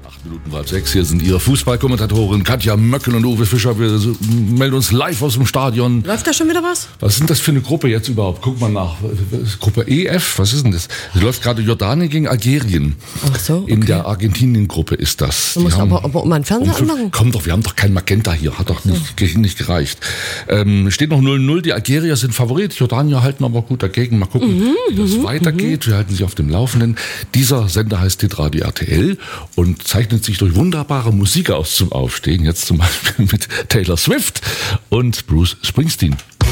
Minuten halb 6, hier sind Ihre Fußballkommentatoren Katja Möckel und Uwe Fischer. Wir melden uns live aus dem Stadion. Läuft da schon wieder was? Was ist denn das für eine Gruppe jetzt überhaupt? Guck mal nach. Gruppe EF, was ist denn das? Es läuft gerade Jordanien gegen Algerien. Ach so, okay. In der Argentinien-Gruppe ist das. Du musst aber mal einen Fernseher anmachen. Komm doch, wir haben doch kein Magenta hier. Hat doch nicht gereicht. Steht noch 0-0. Die Algerier sind Favorit. Jordanier halten aber gut dagegen. Mal gucken, wie das weitergeht. Wir halten Sie auf dem Laufenden. Dieser Sender heißt Hitradio RTL und zeichnet sich durch wunderbare Musik aus zum Aufstehen. Jetzt zum Beispiel mit Taylor Swift und Bruce Springsteen.